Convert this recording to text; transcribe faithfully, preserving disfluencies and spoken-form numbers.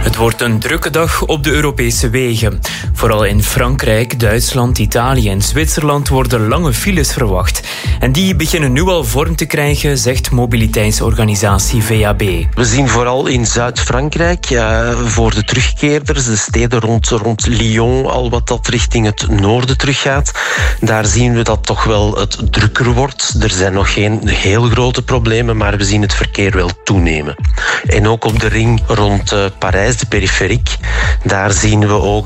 Het wordt een drukke dag op de Europese wegen. Vooral in Frankrijk, Duitsland, Italië en Zwitserland worden lange files verwacht. En die beginnen nu al vorm te krijgen, zegt mobiliteitsorganisatie V A B. We zien vooral in Zuid-Frankrijk, uh, voor de terugkeerders, de steden rond, rond Lyon, al wat dat richting het noorden teruggaat, daar zien we dat toch wel het drukker wordt. Er zijn nog geen heel grote problemen, maar we zien het verkeer wel toenemen. En ook op de ring rond uh, Parijs, de periferiek, daar zien we ook